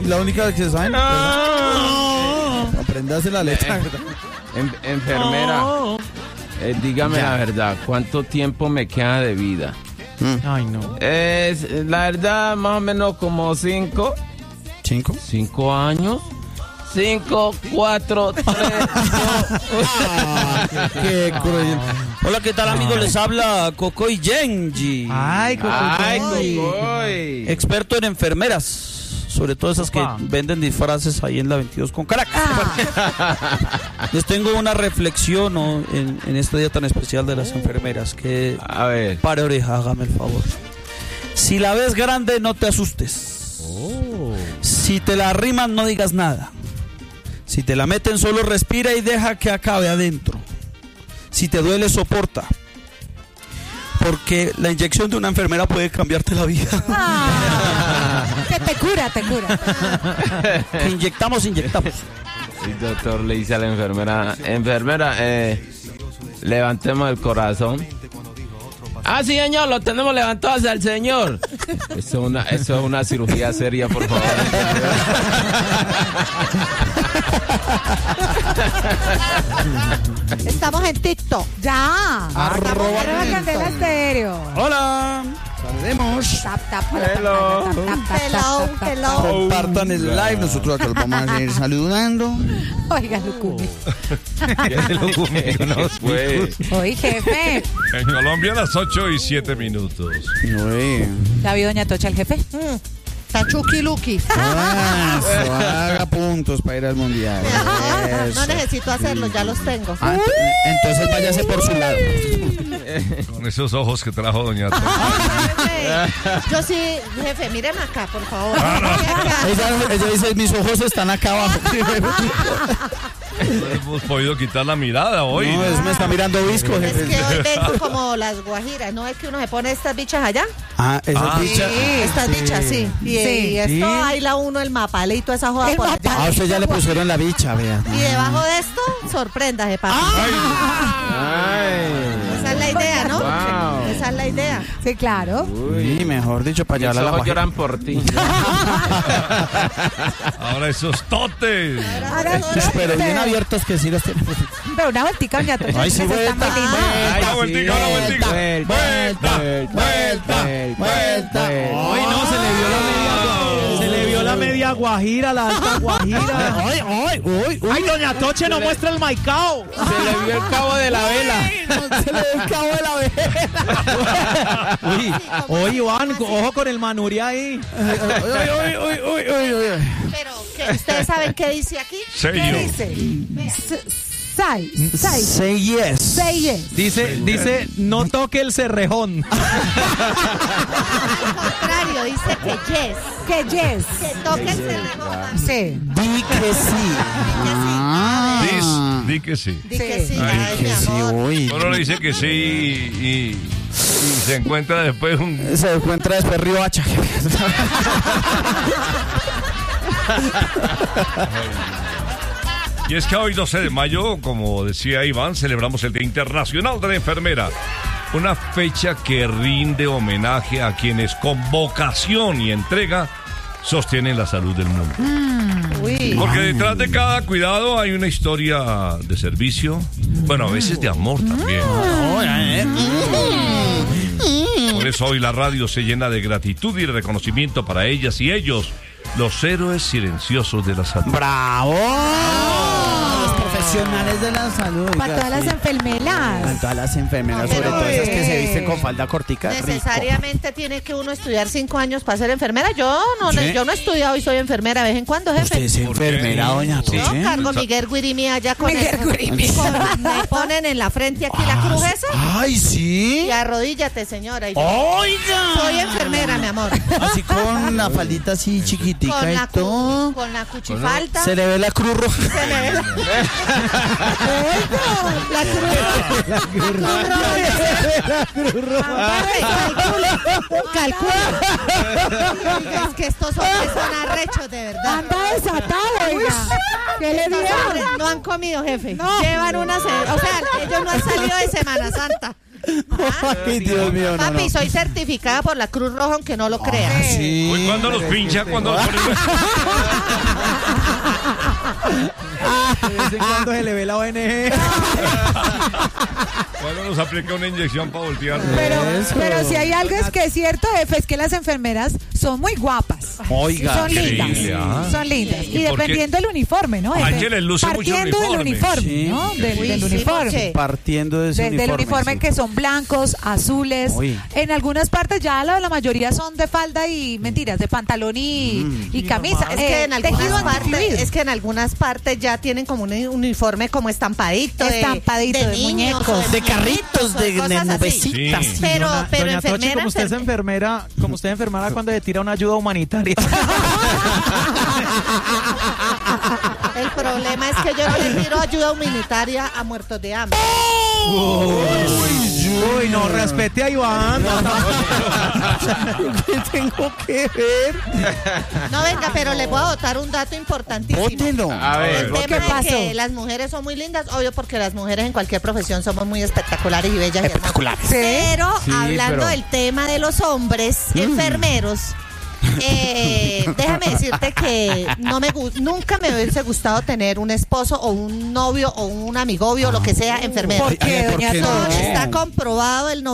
¿Y la única que saben? Aprendase la letra. Enfermera, dígame la verdad, ¿cuánto tiempo me queda de vida? Ay, no. La verdad, más o menos como 5. ¿5? 5 años. 5, 4, 3, 2. Qué cruel. Hola, ¿qué tal, amigos? Les habla Cocoy Genji. Ay, Cocoy. Experto en enfermeras, sobre todo esas que venden disfraces ahí en la 22 con Caracas. Les tengo una reflexión, ¿no? en este día tan especial de las enfermeras. Que A ver. pare oreja, hágame el favor. Si la ves grande, no te asustes. Si te la arriman, no digas nada. Si te la meten, solo respira y deja que acabe adentro. Si te duele, soporta. Porque la inyección de una enfermera puede cambiarte la vida. Que te cura. Que inyectamos. El doctor le dice a la enfermera, levantemos el corazón. Ah, sí, señor, lo tenemos levantado hacia el señor. Eso es una cirugía seria, por favor. Estamos en TikTok. Ya. Arroba Candela Estéreo. Hola. Saludemos. Hello. Hello. Compartan el live. Nosotros acá los vamos a ir saludando. Oiga, Lucumi. Pues. Oye, jefe. En Colombia a las 8:07. Uy. ¿Ya vio doña Tocha el jefe? Está Chucky Lucky. Eso, haga puntos para ir al mundial. Eso. No necesito hacerlo, ya los tengo. Entonces váyase por su lado. Con esos ojos que trajo doña Tocha. Yo sí, jefe, míreme acá, por favor. Ella dice, mis ojos están acá abajo. No hemos podido quitar la mirada hoy. No, eso me está mirando visco, Es jefe. que hoy vengo como las guajiras. ¿No es que uno se pone estas bichas allá? Esas bichas. Estas bichas, sí. Y esto, ahí la uno, el mapalito, esa joda por allá. A usted ya le pusieron la bicha, vea. Y debajo de esto, sorpréndase, papi. Esa es la idea, ¿no? Wow. Esa es la idea. Sí, claro. Uy, mejor dicho, para Los llevarla a la ojos guajira. lloran por ti. Ahora esos totes. Pero bien abiertos que sí los tienen. Pero una vueltica, doña Tocha. Ay, sí, está muy linda. Una vueltica. Vuelta. Ay, no, se le vio la media guajira, la alta guajira. Ay, doña Toche no muestra el maicao. Se le vio el cabo de la vela. Se le ve el cabo de la vela. Oye, Iván, ojo con el manurí ahí. Pero, ¿ustedes saben qué dice aquí? Sello. ¿Qué dice? Say yes. Say yes. Dice, no toque el cerrejón. Al contrario, dice que yes. Que yes. Que toque el cerrejón. Sí. Di que sí. Di que sí. Di que sí. Ay, Ay, Que mi sí, amor. uy. Uno le dice que sí y se encuentra después un... Se encuentra después Río Hacha. Y es que hoy 12 de mayo, como decía Iván, celebramos el Día Internacional de la Enfermera. Una fecha que rinde homenaje a quienes con vocación y entrega sostienen la salud del mundo. Uy. Porque detrás de cada cuidado hay una historia de servicio, bueno, a veces de amor también. Por eso hoy la radio se llena de gratitud y reconocimiento para ellas y ellos, los héroes silenciosos de la salud. ¡Bravo! Los profesionales de la salud. Para todas las enfermeras. Para todas las enfermeras, sobre todo esas que se visten con falda cortica. Necesariamente tiene que uno estudiar 5 años para ser enfermera. Yo no ¿Sí? yo no he estudiado y soy enfermera de vez en cuando, jefe. ¿Usted es enfermera, doña Yo Toche? cargo mi Gerguirimi allá con Mi Gerguirimi. me ponen en la frente aquí la cruz esa ¡Ay, sí! y arrodíllate, señora. Y yo, ¡Oiga! soy enfermera, mi amor. Así con la faldita así chiquitica y todo. Con la cuchifalta. Se le ve la cruz roja. Se le ve la cruz roja. Calcula. Es que estos hombres son arrechos, de verdad. Anda desatado, oiga. ¿Qué le Estos dieron? hombres no han comido, jefe. Llevan o sea, ellos no han salido de Semana Santa. Ay, Dios mío, no, Papi, no. soy certificada por la Cruz Roja, aunque no lo creas. Sí. Uy, ¿cuándo los pincha? ¿Cuándo los ponen? De vez en cuando se le ve la ONG. Cuando nos aplica una inyección para voltear. Pero si hay algo es que es cierto, Efe, es que las enfermeras son muy guapas. Oiga, Son lindas. increíble, ¿ah? Son lindas. ¿Y Y por qué? dependiendo del uniforme, ¿no? Hay Efe? que les luce mucho el Partiendo del uniforme. uniforme, Sí. ¿no? Del Uy, sí, uniforme. porque- partiendo de ese Del uniforme sí. que son blancos, azules. Uy. En algunas partes ya la mayoría son de falda y mentiras, de pantalón y camisa. Es que, tejido antifluido. es que en algunas partes ya tienen como un uniforme como estampadito. Estampadito, de niños, muñecos. o De carritos, de cosas así. nubecitas. Sí. Pero Doña Tochi, enfermera, como usted es enfermera, como usted es enfermera cuando le tira una ayuda humanitaria. El problema es que yo no le tiro ayuda humanitaria a muertos de hambre. Uy, no, respete a Iván. ¿Qué tengo que ver? No, venga, pero les voy a botar un dato importantísimo. Bótelo. A ver, El tema ¿qué de pasó? que las mujeres son muy lindas, obvio, porque las mujeres en cualquier profesión somos muy espectaculares y bellas y hermosas. Sí. Pero Sí, hablando pero- del tema de los hombres enfermeros, déjame decirte que nunca me hubiese gustado tener un esposo o un novio o un amigovio o lo que sea enfermero. ¿Por qué, ¿por doña qué no? Tochi? Está comprobado el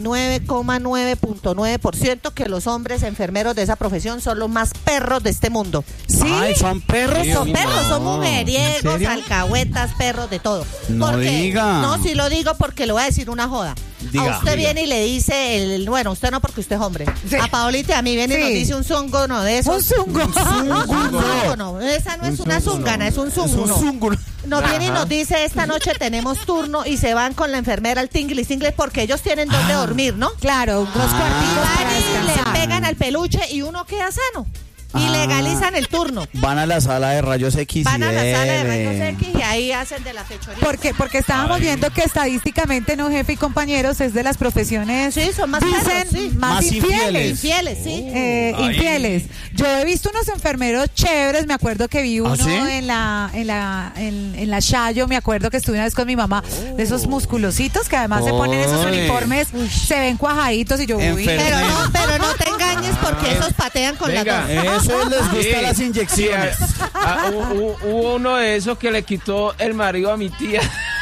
99,9.9% que los hombres enfermeros de esa profesión son los más perros de este mundo. Sí. Ay, son perros. Son perros, son ¿En mujeriegos, serio? alcahuetas, perros, de todo. No Porque- diga. No, sí lo digo porque le voy a decir una joda. Diga. A usted viene y le dice, bueno, usted no porque usted es hombre. Sí. A Paolita y a mí viene y Sí. nos dice un zungo, no de esos. Un zungo. Un zungo, no. Esa no es una zungana, es un zungo. no. Nos viene y nos dice, esta noche tenemos turno y se van con la enfermera al tinglis porque ellos tienen donde dormir, ¿no? Claro, dos cuartitos Van para y le descansar. pegan al peluche y uno queda sano. Y legalizan el turno. Van a la sala de rayos X. Van a la sala de rayos deben. X y ahí hacen de la fechoría. Porque estábamos viendo que estadísticamente, no, jefe y compañeros, es de las profesiones Sí, son más dicen perros, sí. más Más infieles. Infieles, sí. Ay. Infieles. Yo he visto unos enfermeros chéveres, me acuerdo que vi uno ¿sí? en la Chayo, me acuerdo que estuve una vez con mi mamá, de esos musculositos que además se ponen esos Uy. uniformes, se ven cuajaditos y yo, uy, Enfermero. Pero no te engañes porque esos patean con Venga. las dos. Eso les gusta Sí, las inyecciones. sí, hubo uno de esos que le quitó el marido a mi tía.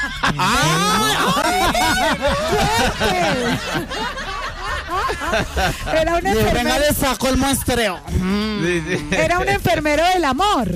era un Venga, enfermero, le saco el muestreo. era un enfermero del amor.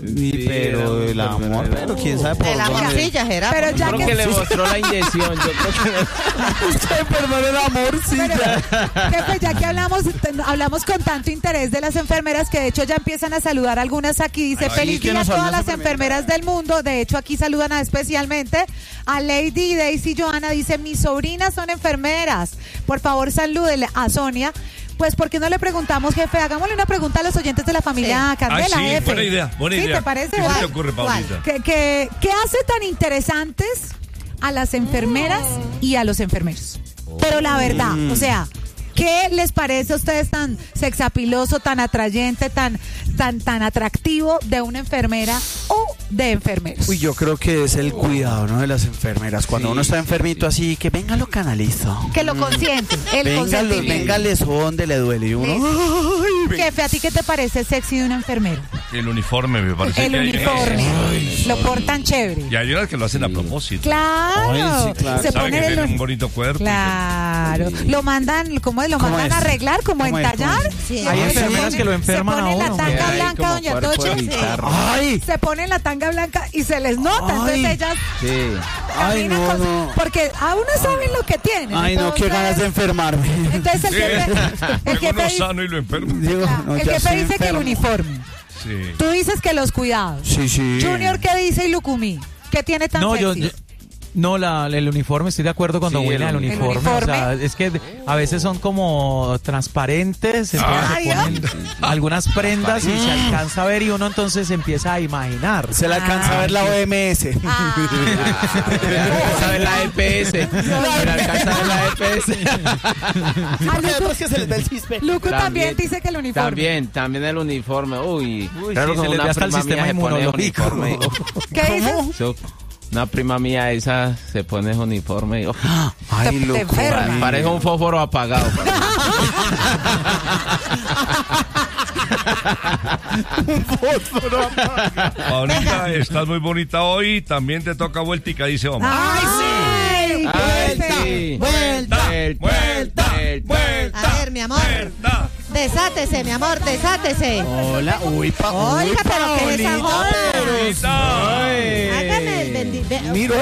Pero el amor, pero quién sabe por De la dónde. morcilla, Gerardo. Pero ya Creo que le mostró la inyección. Yo creo que Usted perdón el amor, sí. Pero, ya. jefe, ya que hablamos con tanto interés de las enfermeras, que de hecho ya empiezan a saludar algunas aquí. Dice, Ay, feliz que día a nos todas saludan las las enfermeras del mundo. De hecho, aquí saludan especialmente a Lady Daisy Johanna. Dice, mis sobrinas son enfermeras. Por favor, salúdele a Sonia. Pues, ¿por qué no le preguntamos, jefe? Hagámosle una pregunta a los oyentes de la familia Sí. Candela, Ay, sí, jefe. buena idea, buena ¿Sí, idea. te parece? ¿Qué se te ¿Cuál? ocurre, Paulita? ¿Qué hace tan interesantes a las enfermeras y a los enfermeros? Pero la verdad, o sea, ¿qué les parece a ustedes tan sexapiloso, tan atrayente, tan atractivo de una enfermera o de enfermeros? Uy, yo creo que es el cuidado, ¿no? De las enfermeras. Cuando uno está enfermito así, que venga, lo canalizo. Que lo consienten, el consentimiento. Venga, le donde le duele. Y uno, ay, Jefe, ¿a ti qué te parece sexy de una enfermera? El uniforme me parece El que hay- uniforme. Lo portan chévere. Y hay unas que lo hacen a propósito. Claro. Ay, sí, claro. Se Saben pone que el tienen un bonito cuerpo. Claro. Lo mandan, ¿cómo es? Lo ¿Cómo mandan a es? arreglar, como ¿Cómo es? entallar. ¿Cómo Sí. Hay Ay, enfermeras sí. que lo enferman se a pone la uno. tanga Ay, blanca, como doña cuerpo de Toche. guitarra. ay. Se ponen la tanga blanca y se les nota. Ay. Entonces ellas Sí. Ay, caminan no, con- no. Porque aún no saben lo que tienen. Ay, no, qué Entonces- ganas de enfermarme. Entonces el Sí. jefe, el Llega jefe uno dice, sano y lo enfermo. Digo, no, el ya jefe estoy dice que el enfermo. uniforme. Sí. Tú dices que los cuidados. Sí, sí. Junior, ¿qué dice y Lucumí? ¿Qué tiene tan No, sexy? no, el uniforme, estoy de acuerdo cuando Sí, huele al el uniforme. uniforme. O sea, es que a veces son como transparentes, entonces Ay, se ponen algunas prendas y se alcanza a ver y uno entonces empieza a imaginar. Se le alcanza a ver la OMS. Ah. Alcanza a ver la EPS. Mira, alcanza a ver la EPS. Ah, Lucu, que se les ve el cispe. Lucu también dice que el uniforme. También el uniforme. Uy, Uy, claro sí, que se les una ve hasta el prima sistema mía se pone inmunológico. uniforme. ¿Qué dices? Yo- Una prima mía esa se pone uniforme y Ay, Te loco. enferma. parece un fósforo apagado. Un fósforo. Paulita, estás muy bonita hoy. También te toca vueltica, dice Omar. ¡Ay, sí! Vuelta. Vuelta. A ver, mi amor. Vuelta. Desátese, mi amor, desátese. Hola, Oiga, pero ¿qué es esa joda? Paulita. Hágame el bendito. Miro.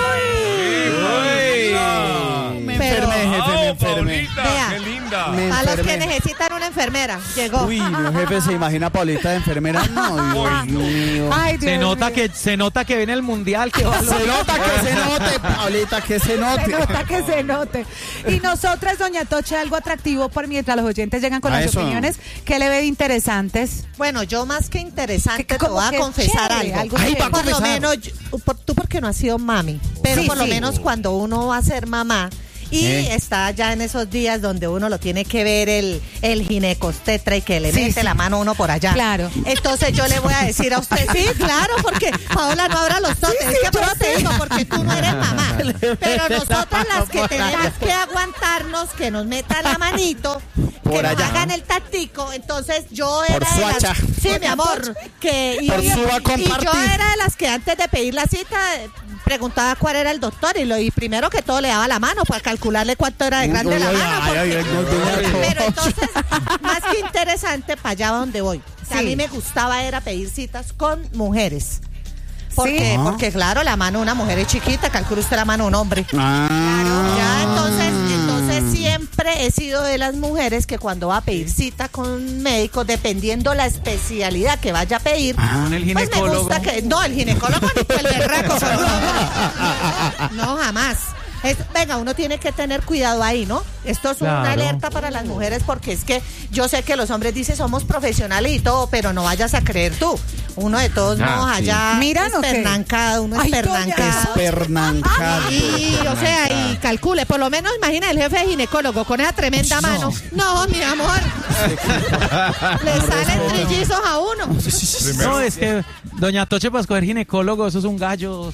Me Pero- enfermé, jefe, me enfermé. Paulita, Vea. qué linda. Me A los que enfermé. necesitan una enfermera. Llegó. Uy, no, jefe, ¿se imagina a Paulita de enfermera? No, Dios mío. Ay, Dios mío. Se nota que viene el mundial que va a Se nota que se note, Paulita, que se note. Se nota que se note. Y nosotras, doña Toche, algo atractivo por mientras los oyentes llegan con A las eso. opiniones. ¿Qué le ve de interesantes? Bueno, yo más que interesante Que te como voy a que confesar chévere, algo. algo Ay, va a por lo confesar. menos, tú porque no has sido mami, pero Sí, por lo sí. menos cuando uno va a ser mamá y está ya en esos días donde uno lo tiene que ver el ginecostetra y que le Sí, mete sí. la mano a uno por allá. Claro. Entonces yo le voy a decir a usted, sí, claro, porque Paola no abra los totes. Es que por eso te digo, porque tú no eres mamá. Pero nosotras las que tenemos que aguantarnos, que nos metan la manito, Por que nos allá. hagan el tactico. Entonces yo era Por de las... suacha. Sí, mi amor. Que, Por su va a y compartir. yo era de las que antes de pedir la cita preguntaba cuál era el doctor y primero que todo le daba la mano para calcularle cuánto era de grande la mano. Pero entonces, más que interesante, para allá donde voy. O sea, Sí. a mí me gustaba era pedir citas con mujeres. Porque, Sí. porque claro, la mano de una mujer es chiquita, calcula usted la mano de un hombre. Ya, entonces siempre he sido de las mujeres que cuando va a pedir cita con médicos, dependiendo la especialidad que vaya a pedir, Con el pues me ginecólogo. gusta que... No, el ginecólogo ni el berraco. No, jamás. Venga, uno tiene que tener cuidado ahí, ¿no? Esto es una Claro. alerta para las mujeres porque es que yo sé que los hombres dicen somos profesionales y todo, pero no vayas a creer tú. Uno de todos modos sí. allá Miran, ¿o qué? espernancado, uno Ay, espernancado. Pernancado. Y, o sea, y calcule, por lo menos imagina el jefe de ginecólogo con esa tremenda mano. No, mi amor. Le salen trillizos a uno. No, es que doña Toche para escoger ginecólogo, eso es un gallo.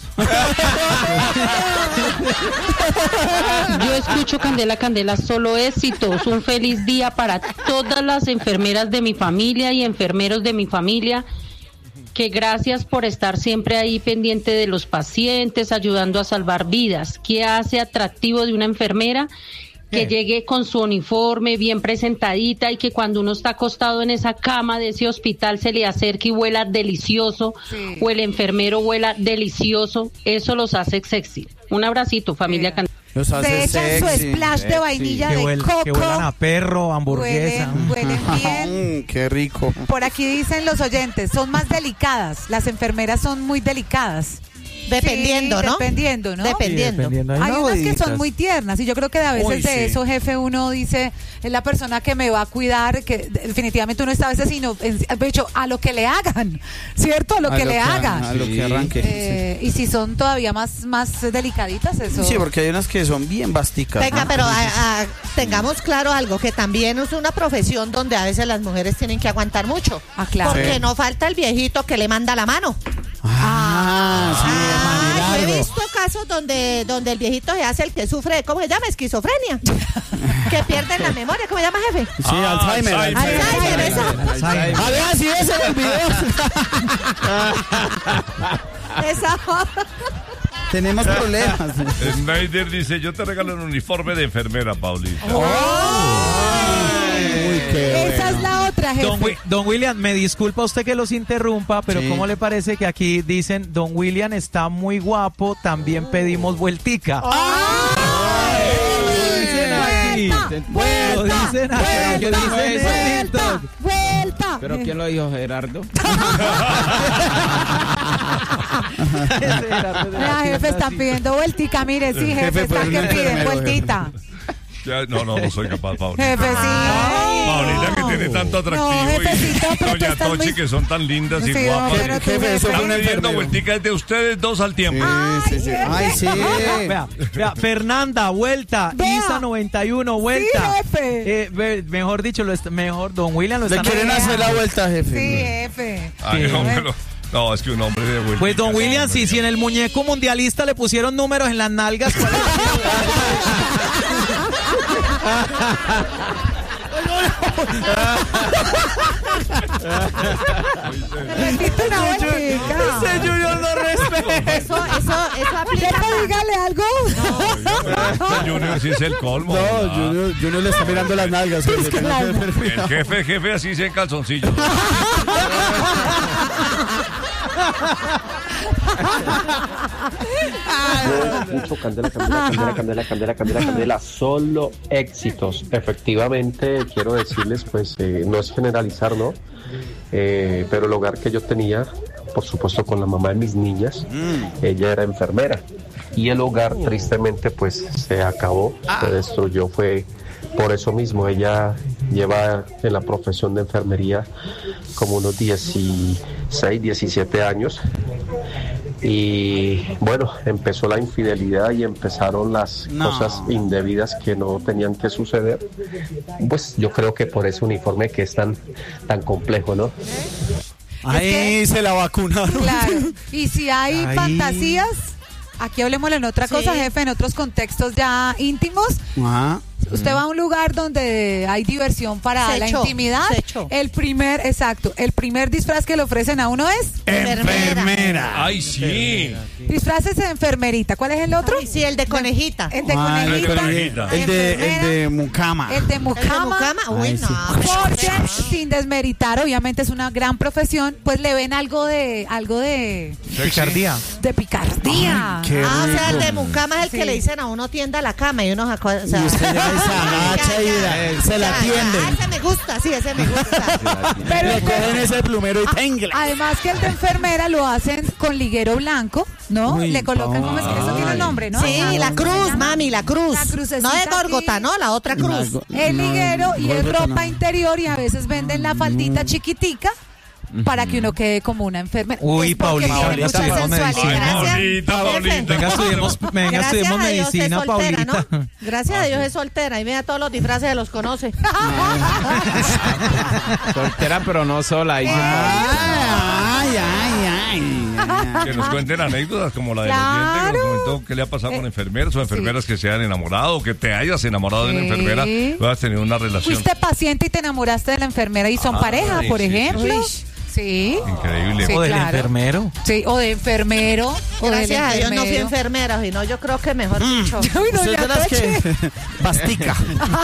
Yo escucho Candela, Candela, solo éxitos. Un feliz día para todas las enfermeras de mi familia y enfermeros de mi familia. Que gracias por estar siempre ahí pendiente de los pacientes, ayudando a salvar vidas. ¿Qué hace atractivo de una enfermera? Que llegue con su uniforme bien presentadita y que cuando uno está acostado en esa cama de ese hospital se le acerque y huela delicioso, Sí. o el enfermero huela delicioso. Eso los hace sexy. Un abracito, familia Candela. Los hace Se echan su sexy. splash de vainilla de Que huelan a coco. perro, hamburguesa. Huelen bien. Qué rico. Por aquí dicen los oyentes, son más delicadas. Las enfermeras son muy delicadas. Dependiendo, Sí, ¿no? Dependiendo, ¿no? Dependiendo. Hay unas que bonitas. son muy tiernas y yo creo que a veces Uy, de sí. eso, jefe, uno dice, es la persona que me va a cuidar, que definitivamente uno está a veces sino, de hecho, a lo que le hagan, ¿cierto? A lo que le hagan. A lo que arranque. Y si son todavía más delicaditas, eso. Sí, porque hay unas que son bien basticas. Venga, ¿no? pero tengamos claro algo, que también es una profesión donde a veces las mujeres tienen que aguantar mucho. Ah, claro. Porque Sí. no falta el viejito que le manda la mano. Sí, Yo he Manilardo. visto casos donde el viejito se hace el que sufre, ¿cómo se llama? Esquizofrenia. Que pierden la memoria, ¿cómo se llama, jefe? Sí, Alzheimer. Alzheimer, eso. A ver, así es en el video. Esa Tenemos problemas. Snyder dice, yo te regalo un uniforme de enfermera, Paulita. Uy, qué Esa es bueno. la otra, jefe. Don William, me disculpa usted que los interrumpa, pero Sí. ¿cómo le parece que aquí dicen, Don William está muy guapo, también pedimos vueltica? Lo dicen aquí, ¿quién dijo eso? en TikTok. Vuelta. ¿Pero quién lo dijo, Gerardo? La jefe está pidiendo vueltica, mire, sí, jefe, Jefe, está pues, que un pide enfermero, vueltita. No soy capaz, Paulita. Jefe, sí. Paulita, que tiene tanto atractivo, No, jefecito, y pero tú Doña estás Tochi, muy- que son tan lindas y Sí, guapas. pero tú, Jefe, eso fue Están un pidiendo enfermero. vuelticas de ustedes dos al tiempo. Sí, sí. Ay, sí. Vea, Fernanda, vuelta. Vea. Isa 91, vuelta. Sí, jefe. Mejor dicho, mejor, Don William lo Le está quieren hacer la vuelta, Sí, jefe. jefe. Ay, Sí. hombre, no, es que un hombre de vuelta. Pues Don William, si en el muñeco mundialista le pusieron números en las nalgas, ¿cuál es? Repite una vueltica. Ese Junior no respeta. Eso aplica. ¿Jefe, dígale algo? Junior sí es el colmo. No, ¿verdad? Junior le está mirando las nalgas. Es que la- El jefe así se en calzoncillos. Mucho candela, solo éxitos. Efectivamente, quiero decirles, pues, no es generalizar, ¿no? Pero el hogar que yo tenía, por supuesto, con la mamá de mis niñas, ella era enfermera. Y el hogar, tristemente, pues, se acabó, se destruyó, fue por eso mismo. Ella lleva en la profesión de enfermería como unos 16, 17 años. Y bueno, empezó la infidelidad y empezaron las cosas indebidas que no tenían que suceder. Pues yo creo que por ese uniforme que es tan complejo, ¿no? Ahí se la vacunaron. Claro. Y si hay Ahí. fantasías, aquí hablemosle en otra cosa, jefe, en otros contextos ya íntimos. Ajá. Usted va a un lugar donde hay diversión para la Sexo. intimidad. Sexo. El primer disfraz que le ofrecen a uno es Enfermera. Ay, sí. disfraces de enfermerita. ¿Cuál es el otro? Ay, sí, el de conejita. El de Ah, conejita. conejita. El de Mucama. El de ¿El de mucama. mucama? Uy, Ay, no. sí. Porque sin desmeritar, obviamente es una gran profesión, pues le ven algo de Picardía. picardía. Qué O sea, el rico. de mucama es el Sí. que le dicen a uno tienda la cama y uno o sea, Y usted ya se agacha y se la tiende. Ese me gusta, sí, ese me gusta. Pero Le cogen ese plumero y tengle. además que el de enfermera lo hacen con liguero blanco, ¿no? Uy, Le colocan, ¿cómo es que eso tiene nombre, no? Sí, la cruz, mami, la cruz. La crucecita No de Górgota, aquí. ¿no? La otra cruz. El liguero y es Górgota ropa no. interior y a veces venden la faldita chiquitica para que uno quede como una enfermera. Uy, Es porque Paulita, tiene ya mucha estudiamos sensualidad. medicina. Paulita. Venga, estudiemos Gracias medicina, a Dios es soltera, Paulita. ¿no? Gracias a Dios es soltera y mira todos los disfraces los conoce. Soltera, pero no sola. Dice Que nos cuenten anécdotas como la del Claro. oyente que nos comentó que le ha pasado con enfermeras o enfermeras que se han enamorado, o que te hayas enamorado de una Sí. enfermera, o has tenido una relación Fuiste paciente y te enamoraste de la enfermera y son pareja, por sí, sí, ejemplo. Sí. increíble. Sí, O del claro. enfermero. Sí, o de enfermero. O del Gracias a Dios no fui enfermero. enfermera, si no yo creo que mejor dicho. Uy, Usted doña de las Toche. que bastica.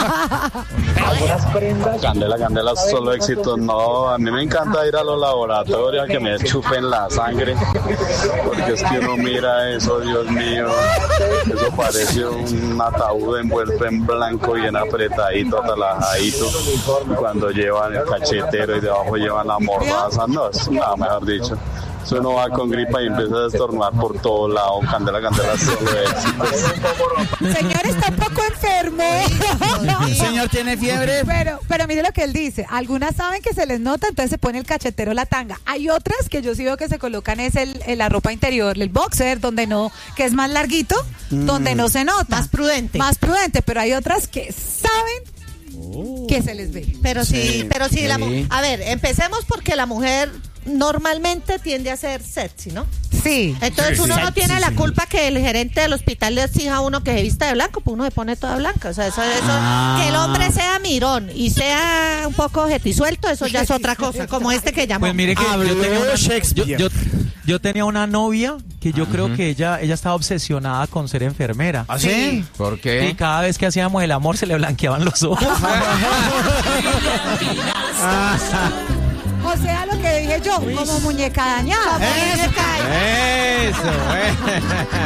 Candela, solo éxitos. No, a mí me encanta ir a los laboratorios a que me chupen la sangre, porque es que uno mira eso, Dios mío, eso parece un ataúd envuelto en blanco, bien apretadito, atalajadito, cuando llevan el cachetero y debajo llevan la mordaza. No, es nada, mejor dicho. Si uno va con gripa y empieza a estornudar por todos lados, Candela, solo éxitos. Señor, está un poco enfermo. Señor, ¿tiene fiebre? Pero mire lo que él dice. Algunas saben que se les nota, entonces se pone el cachetero, la tanga. Hay otras que yo sí veo que se colocan es la ropa interior, el boxer, donde no, que es más larguito, donde no se nota. Más prudente. Más prudente, pero hay otras que saben que se les ve. Pero sí, Sí. a ver, empecemos porque la mujer normalmente tiende a ser sexy, ¿no? Sí. Entonces Sí, uno sí. no tiene la culpa que el gerente del hospital le exija a uno que se vista de blanco, pues uno se pone toda blanca. O sea, eso que el hombre sea mirón y sea un poco jetisuelto, eso ya es otra cosa, como este que llamó. Pues mire que Habló Shakespeare. yo tenía una novia que yo creo que ella estaba obsesionada con ser enfermera. ¿Ah, sí? ¿Por Y qué? cada vez que hacíamos el amor se le blanqueaban los ojos. O sea, lo que dije yo, como muñeca dañada. Eso,